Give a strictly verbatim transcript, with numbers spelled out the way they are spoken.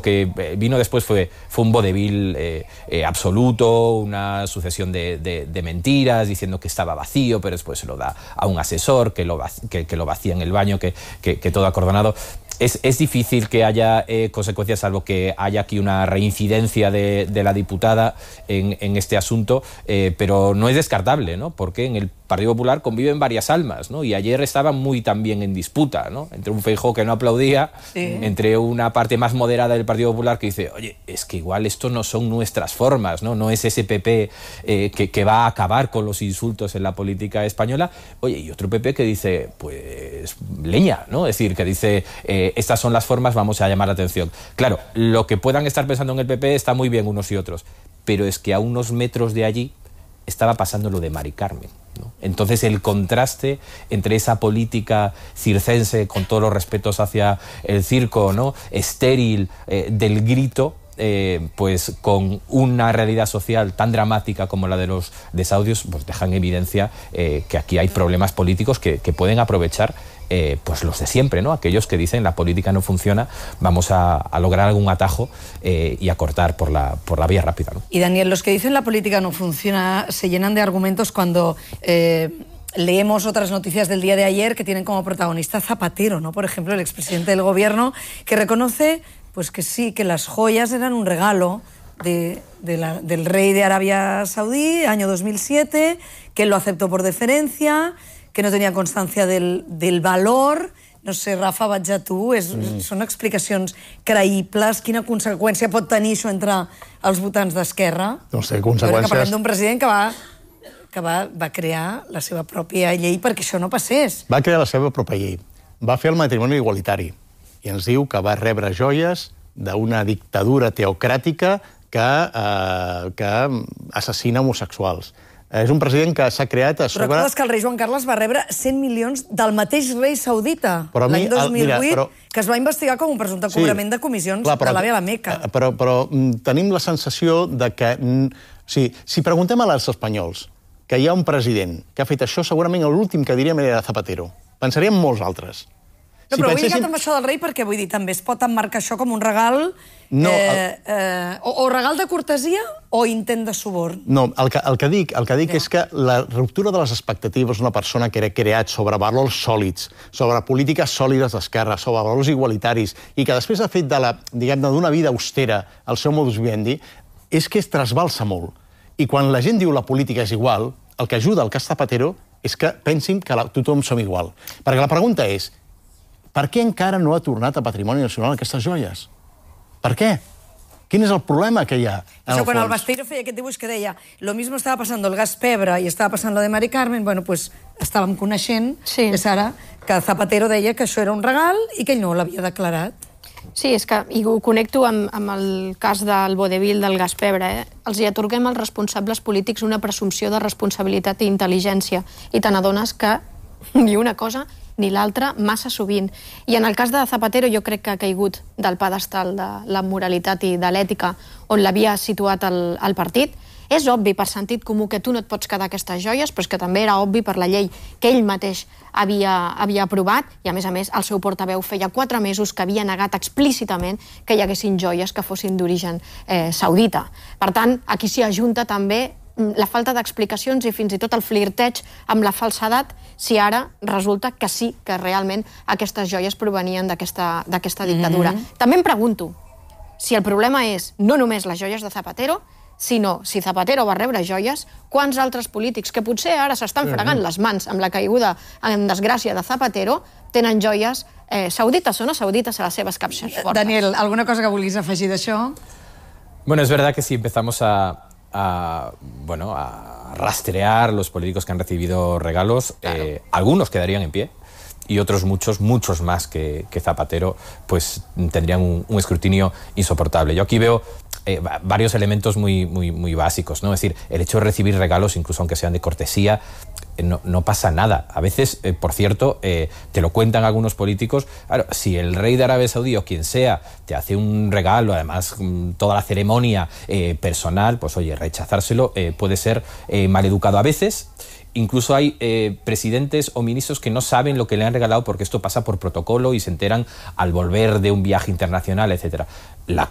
que vino después fue, fue un vodevil eh, eh, absoluto, una sucesión de, de, de mentiras, diciendo que estaba vacío, pero después se lo da a un asesor, que lo, que, que lo vacía en el baño, que, que, que todo acordonado. Es, es difícil que haya eh, consecuencias, salvo que haya aquí una reincidencia de, de la diputada en, en este asunto, eh, pero no es descartable, ¿no? Porque en el Partido Popular conviven varias almas, ¿no? Y ayer estaban muy también en disputa, ¿no? Entre un Feijóo que no aplaudía, sí. entre una parte más moderada del Partido Popular que dice, oye, es que igual esto no son nuestras formas, ¿no? No es ese P P eh, que, que va a acabar con los insultos en la política española. Oye, y otro P P que dice, pues, leña, ¿no? Es decir, que dice, eh, estas son las formas, vamos a llamar la atención. Claro, lo que puedan estar pensando en el P P está muy bien unos y otros, pero es que a unos metros de allí estaba pasando lo de Mari Carmen, ¿no? Entonces el contraste entre esa política circense, con todos los respetos hacia el circo, ¿no? estéril, eh, del grito, eh, pues con una realidad social tan dramática como la de los desahucios, pues deja en evidencia eh, que aquí hay problemas políticos que, que pueden aprovechar Eh, pues los de siempre, ¿no? Aquellos que dicen la política no funciona, vamos a, a lograr algún atajo eh, y a cortar por la, por la vía rápida, ¿no? Y Daniel, los que dicen la política no funciona se llenan de argumentos cuando eh, leemos otras noticias del día de ayer que tienen como protagonista Zapatero, ¿no? Por ejemplo, el expresidente del gobierno, que reconoce pues que sí, que las joyas eran un regalo de, de la, del rey de Arabia Saudí, año dos mil siete, que él lo aceptó por deferencia, que no tenia constància del, del valor. No sé, Rafa, vaig a tu. És, mm. Són explicacions creïbles. Quina conseqüència pot tenir això entre els votants d'Esquerra? No sé, conseqüències... Que parlem d'un president que, va, que va, va crear la seva pròpia llei perquè això no passés. Va crear la seva pròpia llei. Va fer el matrimoni igualitari. I ens diu que va rebre joies d'una dictadura teocràtica que, eh, que assassina homosexuals. És un president que s'ha creat a sobre... Però recordes que el rei Joan Carles va rebre cent milions del mateix rei saudita l'any dos mil vuit, mira, però... que es va investigar com un presumpte sí, cobrament de comissions clar, però, de l'Àvia a la Meca. Però, però tenim la sensació de que... O sigui, si preguntem als espanyols que hi ha un president que ha fet això, segurament l'últim que diríem era Zapatero. Pensaríem molts altres. No, però ho he lligat amb això del rei perquè, vull dir, també es pot emmarcar això com un regal... No, eh, el... eh, o, o regal de cortesia o intent de suborn. No, el que, el que dic, el que dic ja. és que la ruptura de les expectatives d'una persona que era creat sobre valors sòlids, sobre polítiques sòlides d'esquerra, sobre valors igualitaris, i que després ha fet de la, diguem-ne, d'una vida austera el seu modus vivendi, és que es trasbalsa molt. I quan la gent diu la política és igual, el que ajuda el cas Zapatero és que pensin que la, tothom som igual. Perquè la pregunta és, per què encara no ha tornat a Patrimoni Nacional aquestes joies? Per què? Quin és el problema que hi ha? Això, quan el Basteiro feia aquest dibuix que deia lo mismo estava passant el gas pebre i estava passant lo de Mari Carmen, bueno, pues estàvem coneixent, sí. que Sara, que Zapatero deia que això era un regal i que ell no l'havia declarat. Sí, és que, i ho connecto amb, amb el cas del vodevil del gas pebre, eh? Els hi atorguem als responsables polítics una presumpció de responsabilitat i intel·ligència i te n'adones que ni una cosa ni l'altra massa sovint. I en el cas de Zapatero jo crec que ha caigut del pedestal de la moralitat i de l'ètica on l'havia situat el, el partit. És obvi per sentit comú que tu no et pots quedar aquestes joies, però és que també era obvi per la llei que ell mateix havia, havia aprovat i, a més a més, el seu portaveu feia quatre mesos que havia negat explícitament que hi haguessin joies que fossin d'origen eh, saudita. Per tant, aquí s'hi ajunta també la falta d'explicacions i fins i tot el flirteig amb la falsedat si ara resulta que sí que realment aquestes joies provenien d'aquesta dictadura. Mm-hmm. També em pregunto si el problema és no només les joies de Zapatero, sinó si Zapatero va rebre joies, quants altres polítics que potser ara s'estan fregant les mans amb la caiguda en desgràcia de Zapatero tenen joies eh, saudites o no saudites a les seves capses fortes. Daniel, alguna cosa que vulguis afegir d'això? Bueno, es verdad que si empezamos a A, bueno, a rastrear los políticos que han recibido regalos, claro. eh, algunos quedarían en pie y otros muchos, muchos más que, que Zapatero, pues tendrían un, un escrutinio insoportable. Yo aquí veo eh, varios elementos muy, muy, muy básicos, ¿no? Es decir, el hecho de recibir regalos, incluso aunque sean de cortesía, No, no pasa nada. A veces, eh, por cierto, eh, te lo cuentan algunos políticos, claro, si el rey de Arabia Saudí o quien sea te hace un regalo, además toda la ceremonia eh, personal, pues oye, rechazárselo eh, puede ser eh, maleducado. A veces incluso hay eh, presidentes o ministros que no saben lo que le han regalado porque esto pasa por protocolo y se enteran al volver de un viaje internacional, etcétera. La,